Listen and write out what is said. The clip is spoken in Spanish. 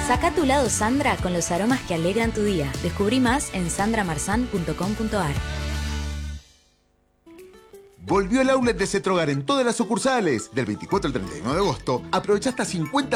Saca tu lado Sandra con los aromas que alegran tu día. Descubrí más en sandramarzan.com.ar. Volvió el outlet de Cetrogar en todas las sucursales. Del 24 al 31 de agosto, aprovecha hasta 50%